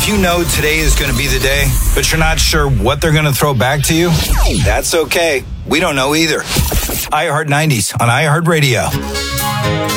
If you know today is going to be the day, but you're not sure what they're going to throw back to you, that's okay. We don't know either. iHeart 90s on iHeartRadio.